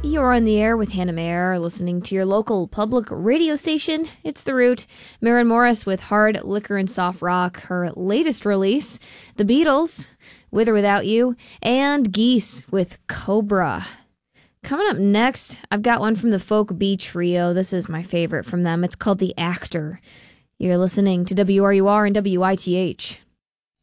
You're on the air with Hannah Mayer, listening to your local public radio station. It's The Root. Maren Morris with Hard Liquor and Soft Rock, her latest release. The Beatles, With or Without You, and Geese with Cobra. Coming up next, I've got one from the Folk B Trio. This is my favorite from them. It's called The Actor. You're listening to WRUR and WITH.